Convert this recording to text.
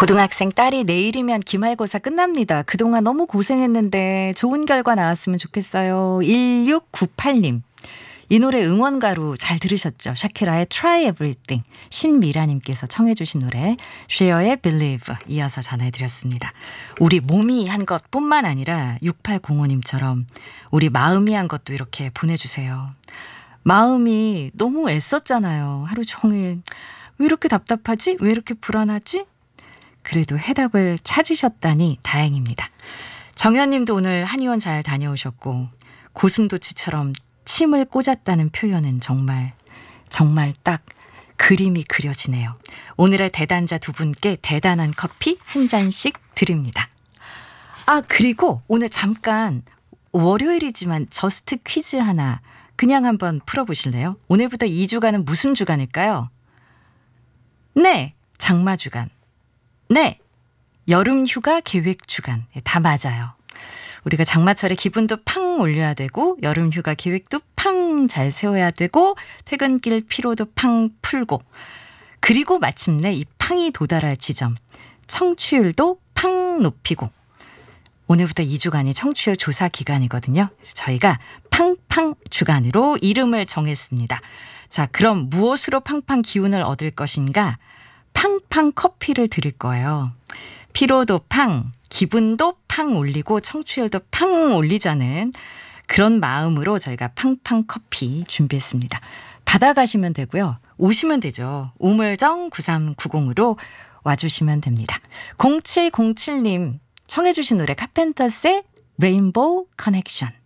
고등학생 딸이 내일이면 기말고사 끝납니다. 그동안 너무 고생했는데 좋은 결과 나왔으면 좋겠어요. 1698님. 이 노래 응원가로 잘 들으셨죠? 샤키라의 Try Everything. 신미라님께서 청해 주신 노래 쉐어의 Believe 이어서 전해드렸습니다. 우리 몸이 한 것뿐만 아니라 6805님처럼 우리 마음이 한 것도 이렇게 보내주세요. 마음이 너무 애썼잖아요. 하루 종일. 왜 이렇게 답답하지? 왜 이렇게 불안하지? 그래도 해답을 찾으셨다니 다행입니다. 정현님도 오늘 한의원 잘 다녀오셨고 고슴도치처럼 침을 꽂았다는 표현은 정말 딱 그림이 그려지네요. 오늘의 대단자 두 분께 대단한 커피 한 잔씩 드립니다. 그리고 오늘 잠깐 월요일이지만 저스트 퀴즈 하나 그냥 한번 풀어보실래요? 오늘부터 2주간은 무슨 주간일까요? 네, 장마 주간. 네, 여름 휴가 계획 주간. 다 맞아요. 우리가 장마철에 기분도 팡 올려야 되고 여름 휴가 계획도 팡 잘 세워야 되고 퇴근길 피로도 팡 풀고 그리고 마침내 이 팡이 도달할 지점 청취율도 팡 높이고 오늘부터 2주간이 청취율 조사 기간이거든요. 그래서 저희가 팡팡 주간으로 이름을 정했습니다. 자, 그럼 무엇으로 팡팡 기운을 얻을 것인가? 팡팡 커피를 드릴 거예요. 피로도 팡, 기분도 팡 올리고 청취율도 팡 올리자는 그런 마음으로 저희가 팡팡 커피 준비했습니다. 받아가시면 되고요. 오시면 되죠. 우물정 9390으로 와주시면 됩니다. 0707님 청해 주신 노래 카펜터스의 레인보우 커넥션.